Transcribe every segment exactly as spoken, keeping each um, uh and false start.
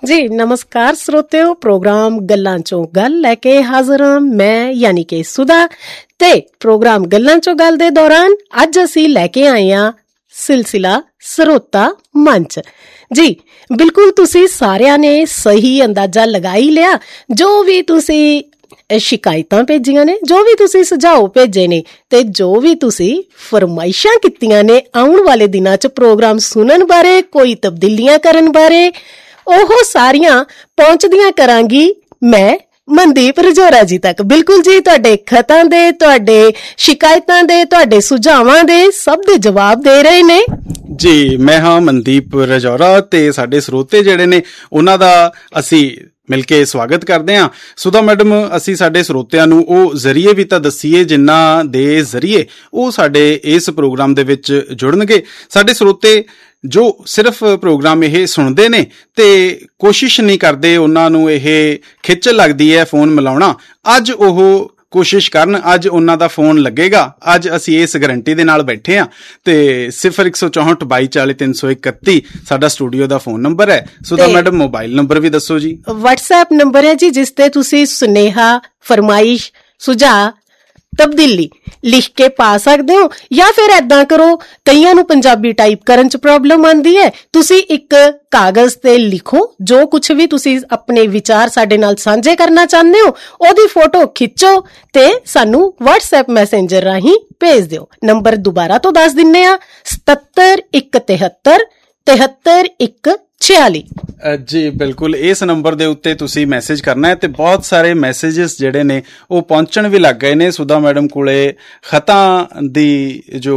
जी नमस्कार श्रोतेओ, प्रोग्राम गल्लां चों गल लैके हाजिर हां मैं यानी कि सुधा। ते प्रोग्राम गल्लां चों गल दे दौरान अज असी लैके आए हां सिलसिला सरोता मंच। जी बिल्कुल तुसी सारियां ने सही अंदाजा लगा ही लिया। जो भी तुसी शिकायतां भेजियां ने, जो भी तुसी सुझाव भेजे ने ते जो भी तुसी फरमाइशां कीतियां ने आउण वाले दिनां च प्रोग्राम सुनन बारे, कोई तब्दीलियां करन बारे, ओह सारियां पहुंचदियां करांगी मैं मनदीप रजौरा जी तक। बिल्कुल जी, तुहाडे खतां दे, तुहाडे शिकायतां दे, तुहाडे सुझावां दे सब दे जवाब दे रहे ने जी। मैं हाँ मनदीप रजौरा ते साडे ਸਰੋਤੇ ਜਿਹੜੇ ਨੇ ਉਹਨਾਂ ਦਾ ਅਸੀਂ ਮਿਲ ਕੇ ਸਵਾਗਤ ਕਰਦੇ ਹਾਂ। ਸੁਧਾ ਮੈਡਮ, ਅਸੀਂ ਸਾਡੇ ਸਰੋਤਿਆਂ ਨੂੰ ਉਹ ਜ਼ਰੀਏ ਵੀ ਤਾਂ ਦੱਸੀਏ ਜਿਨ੍ਹਾਂ ਦੇ ਜ਼ਰੀਏ ਉਹ ਸਾਡੇ ਇਸ ਪ੍ਰੋਗਰਾਮ ਦੇ ਵਿੱਚ ਜੁੜਨਗੇ। ਸਾਡੇ ਸਰੋਤੇ ਜੋ ਸਿਰਫ ਪ੍ਰੋਗਰਾਮ ਇਹ ਸੁਣਦੇ ਨੇ ਤੇ ਕੋਸ਼ਿਸ਼ ਨਹੀਂ ਕਰਦੇ, ਉਹਨਾਂ ਨੂੰ ਇਹ ਖਿੱਚਲ ਲੱਗਦੀ ਹੈ ਫੋਨ ਮਿਲਾਉਣਾ, ਅੱਜ ਉਹ ਕੋਸ਼ਿਸ਼ ਕਰਨ, ਅੱਜ ਉਹਨਾਂ ਦਾ ਫੋਨ ਲੱਗੇਗਾ। ਅੱਜ ਅਸੀਂ ਇਸ ਗਰੰਟੀ ਦੇ ਨਾਲ ਬੈਠੇ ਹਾਂ ਤੇ ਸਿਫਰ ਇੱਕ ਸੌ ਚੌਂਹਠ ਬਾਈ ਚਾਲੀ ਤਿੰਨ ਸੌ ਇਕੱਤੀ ਸਾਡਾ ਸਟੂਡੀਓ ਦਾ ਫੋਨ ਨੰਬਰ ਹੈ। ਸੁਧਾ ਮੈਡਮ ਮੋਬਾਈਲ ਨੰਬਰ ਵੀ ਦੱਸੋ ਜੀ। ਵਟਸਐਪ ਨੰਬਰ ਹੈ ਜੀ, ਜਿਸ ਤੇ ਤੁਸੀਂ ਸੁਨੇਹਾ, ਫਰਮਾਇਸ਼, ਸੁਝਾਅ, ਤਬਦੀਲੀ ਲਿਖ ਕੇ ਪਾ ਸਕਦੇ ਹੋ। ਜਾਂ ਫਿਰ ਏਦਾਂ ਕਰੋ, ਕਈਆਂ ਨੂੰ ਪੰਜਾਬੀ ਟਾਈਪ ਕਰਨ ਚ ਪ੍ਰੋਬਲਮ ਆਉਂਦੀ ਹੈ, ਤੁਸੀਂ ਇੱਕ ਕਾਗਜ਼ ਤੇ ਲਿਖੋ ਜੋ ਕੁਛ ਵੀ ਤੁਸੀਂ ਆਪਣੇ ਵਿਚਾਰ ਸਾਡੇ ਨਾਲ ਸਾਂਝੇ ਕਰਨਾ ਚਾਹੁੰਦੇ ਹੋ, ਉਹਦੀ ਫੋਟੋ ਖਿੱਚੋ ਤੇ ਸਾਨੂੰ ਵਟਸਐਪ ਮੈਸੇਂਜਰ ਰਾਹੀਂ ਭੇਜ ਦਿਓ। ਨੰਬਰ ਦੁਬਾਰਾ ਤੋਂ ਦੱਸ ਦਿੰਨੇ ਆ, ਸਤੱਤਰ ਇੱਕ ਤਿਹੱਤਰ ਤਿਹੱਤਰ ਇੱਕ ਛਿਆਲੀ। ਜੀ ਬਿਲਕੁਲ, ਇਸ ਨੰਬਰ ਦੇ ਉੱਤੇ ਤੁਸੀਂ ਮੈਸੇਜ ਕਰਨਾ ਹੈ ਤੇ ਬਹੁਤ ਸਾਰੇ ਮੈਸੇਜਸ ਜਿਹੜੇ ਨੇ ਉਹ ਪਹੁੰਚਣ ਵੀ ਲੱਗ ਗਏ ਨੇ। ਸੁਧਾ ਮੈਡਮ ਕੋਲੇ ਖਤਾਂ ਦੀ ਜੋ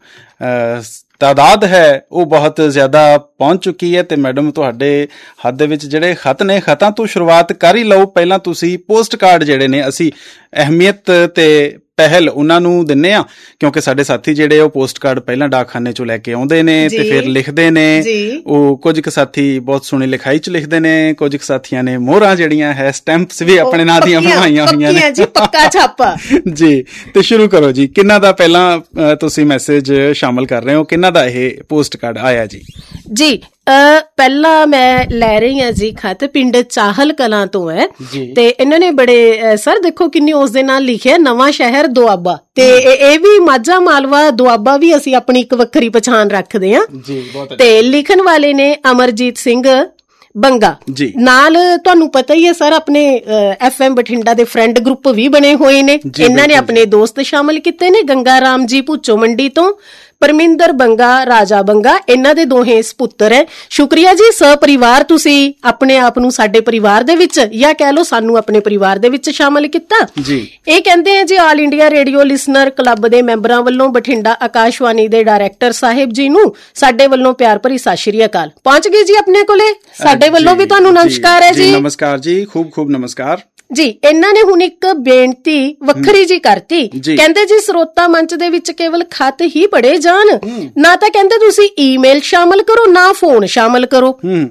ਤਾਦਾਦ ਹੈ ਉਹ ਬਹੁਤ ਜ਼ਿਆਦਾ ਪਹੁੰਚ ਚੁੱਕੀ ਹੈ ਤੇ ਮੈਡਮ ਤੁਹਾਡੇ ਹੱਥ ਦੇ ਵਿੱਚ ਜਿਹੜੇ ਖਤ ਨੇ, ਖਤਾਂ ਤੋਂ ਸ਼ੁਰੂਆਤ ਕਰ ਹੀ ਲਓ। ਪਹਿਲਾਂ ਤੁਸੀਂ ਪੋਸਟ ਕਾਰਡ ਜਿਹੜੇ ਨੇ ਅਸੀਂ ਅਹਿਮੀਅਤ ਤੇ ਪਹਿਲ ਉਹਨਾਂ ਨੂੰ ਦਿੰਨੇ ਆ, ਕਿਉਂਕਿ ਸਾਡੇ ਸਾਥੀ ਜਿਹੜੇ ਉਹ ਪੋਸਟ ਕਾਰਡ ਪਹਿਲਾਂ ਡਾਕਖਾਨੇ ਚੋਂ ਲੈ ਕੇ ਆਉਂਦੇ ਨੇ ਤੇ ਫਿਰ ਲਿਖਦੇ ਨੇ। ਉਹ ਕੁਝ ਕੁ ਸਾਥੀ ਬਹੁਤ ਸੋਹਣੀ ਲਿਖਾਈ ਚ ਲਿਖਦੇ ਨੇ, ਕੁਝ ਕੁ ਸਾਥੀਆਂ ਨੇ ਮੋਹਰਾਂ ਜਿਹੜੀਆਂ ਹੈ ਸਟੈਂਪਸ ਵੀ ਆਪਣੇ ਨਾਂ ਦੀਆਂ ਬਣਵਾਈਆਂ ਹੋਈਆਂ ਨੇ ਜੀ, ਪੱਕਾ ਛਾਪਾ ਜੀ। ਤੇ ਸ਼ੁਰੂ ਕਰੋ ਜੀ, ਕਿਹਨਾਂ ਦਾ ਪਹਿਲਾਂ ਤੁਸੀਂ ਮੈਸੇਜ ਸ਼ਾਮਲ ਕਰ ਰਹੇ ਹੋ, ਕਿਹਨਾਂ ਦਾ ਇਹ ਪੋਸਟ ਕਾਰਡ ਆਇਆ ਜੀ? ਜੀ ਪਹਿਲਾਂ ਮੈਂ ਲੈ ਰਹੀ ਹਾਂ ਜੀ ਖਤ, ਪਿੰਡ ਚਾਹਲ ਕਲਾਂ ਤੋਂ ਹੈ ਤੇ ਇਹਨਾਂ ਨੇ ਬੜੇ ਸਰ ਦੇਖੋ ਕਿੰਨੀ ਉਸ ਦੇ ਨਾਲ ਲਿਖਿਆ, ਨਵਾਂ ਸ਼ਹਿਰ ਦੁਆਬਾ, ਤੇ ਇਹ ਵੀ ਮਾਝਾ ਮਾਲਵਾ ਦੁਆਬਾ ਵੀ ਅਸੀਂ ਆਪਣੀ ਇੱਕ ਵੱਖਰੀ ਪਛਾਣ ਰੱਖਦੇ ਹਾਂ। ਤੇ ਲਿਖਣ ਵਾਲੇ ਨੇ ਅਮਰਜੀਤ ਸਿੰਘ ਬੰਗਾ ਜੀ। ਨਾਲ ਤੁਹਾਨੂੰ ਪਤਾ ਹੀ ਹੈ ਸਰ, ਆਪਣੇ ਐਫ ਐਮ ਬਠਿੰਡਾ ਦੇ ਫਰੈਂਡ ਗਰੁੱਪ ਵੀ ਬਣੇ ਹੋਏ ਨੇ। ਇਹਨਾਂ ਨੇ ਆਪਣੇ ਦੋਸਤ ਸ਼ਾਮਲ ਕੀਤੇ ਨੇ, ਗੰਗਾ ਰਾਮ ਜੀ ਭੁੱਚੋ ਮੰਡੀ ਤੋਂ, ਪਰਮਿੰਦਰ ਬੰਗਾ, ਰਾਜਾ ਬੰਗਾ, ਇਹਨਾਂ ਦੇ ਦੋਹੇ ਸਪੁੱਤਰ ਹੈ। ਸ਼ੁਕਰੀਆ ਜੀ, ਸਪਰਿਵਾਰ ਤੁਸੀਂ ਆਪਣੇ ਆਪ ਨੂੰ ਸਾਡੇ ਪਰਿਵਾਰ ਦੇ ਵਿੱਚ, ਜਾਂ ਕਹਿ ਲਓ ਸਾਨੂੰ ਆਪਣੇ ਪਰਿਵਾਰ ਦੇ ਵਿੱਚ ਸ਼ਾਮਲ ਕੀਤਾ ਜੀ। ਇਹ ਕਹਿੰਦੇ ਆ ਜੀ, all India radio listener club ਦੇ ਮੈਂਬਰਾਂ ਵੱਲੋਂ ਬਠਿੰਡਾ ਆਕਾਸ਼ਵਾਣੀ ਦੇ ਡਾਇਰੈਕਟਰ ਸਾਹਿਬ ਜੀ ਨੂੰ ਸਾਡੇ ਵੱਲੋਂ ਪਿਆਰ ਭਰੀ ਸਤਿ ਸ਼੍ਰੀ ਅਕਾਲ ਪਹੁੰਚ ਗਈ ਜੀ ਆਪਣੇ ਕੋਲੇ। ਸਾਡੇ ਵੱਲੋਂ ਵੀ ਤੁਹਾਨੂੰ ਨਮਸਕਾਰ ਹੈ ਜੀ। ਨਮਸਕਾਰ ਜੀ, ਖੂਬ ਖੂਬ ਨਮਸਕਾਰ ਜੀ। ਇਹਨਾਂ ਨੇ ਹੁਣ ਇੱਕ ਬੇਨਤੀ ਵੱਖਰੀ ਜੀ ਕਰਤੀ, ਕਹਿੰਦੇ ਜੀ ਸਰੋਤਾ ਮੰਚ ਦੇ ਵਿੱਚ ਕੇਵਲ ਖਤ ਹੀ ਪੜੇ ਜਾਣ, ਨਾ ਤਾਂ ਕਹਿੰਦੇ ਤੁਸੀਂ ਈਮੇਲ ਸ਼ਾਮਲ ਕਰੋ, ਨਾ ਫੋਨ ਸ਼ਾਮਲ ਕਰੋ।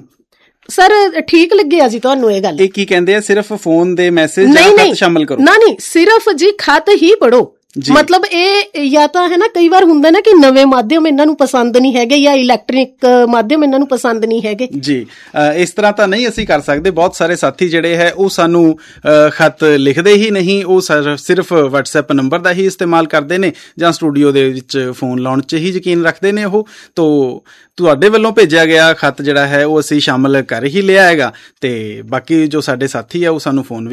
ਸਰ ਠੀਕ ਲੱਗਿਆ ਜੀ ਤੁਹਾਨੂੰ ਇਹ ਗੱਲ? ਇਹ ਕੀ ਕਹਿੰਦੇ ਆ, ਸਿਰਫ ਫੋਨ ਦੇ ਮੈਸੇਜ ਜਾਂ ਖਤ ਸ਼ਾਮਲ ਕਰੋ? ਨਾ ਨਹੀਂ, ਸਿਰਫ ਜੀ ਖਤ ਹੀ ਪੜੋ। ਮਤਲਬ ਇਹ ਜਾਂ ਤਾਂ ਹੈ ਨਾ, ਕਈ ਵਾਰ ਹੁੰਦਾ ਨਾ ਕਿ ਨਵੇਂ ਮਾਧਿਅਮ ਇਹਨਾਂ ਨੂੰ ਪਸੰਦ ਨਹੀਂ ਹੈਗੇ ਜਾਂ ਇਲੈਕਟ੍ਰਿਕ ਮਾਧਿਅਮ ਇਹਨਾਂ ਨੂੰ ਪਸੰਦ ਨਹੀਂ ਹੈਗੇ ਜੀ। ਇਸ ਤਰ੍ਹਾਂ ਤਾਂ ਨਹੀਂ ਅਸੀਂ ਕਰ ਸਕਦੇ। ਬਹੁਤ ਸਾਰੇ ਸਾਥੀ ਜਿਹੜੇ ਹੈ ਉਹ ਸਾਨੂੰ ਖਤ ਲਿਖਦੇ ਹੀ ਨਹੀਂ, ਉਹ ਸਿਰਫ ਵਟਸਐਪ ਨੰਬਰ ਦਾ ਹੀ ਇਸਤੇਮਾਲ ਕਰਦੇ ਨੇ ਜਾਂ ਸਟੂਡੀਓ ਦੇ ਵਿੱਚ ਫੋਨ ਲਾਉਣ 'ਚ ਹੀ ਯਕੀਨ ਰੱਖਦੇ ਨੇ ਉਹ। ਤੋ ਤੁਹਾਡੇ ਵੱਲੋਂ ਭੇਜਿਆ ਗਿਆ ਖਤ ਜਿਹੜਾ ਹੈ ਉਹ ਅਸੀਂ ਸ਼ਾਮਲ ਕਰ ਹੀ ਲਿਆ ਹੈਗਾ ਤੇ ਬਾਕੀ ਜੋ ਸਾਡੇ ਸਾਥੀ ਆ ਉਹ ਸਾਨੂੰ ਫੋਨ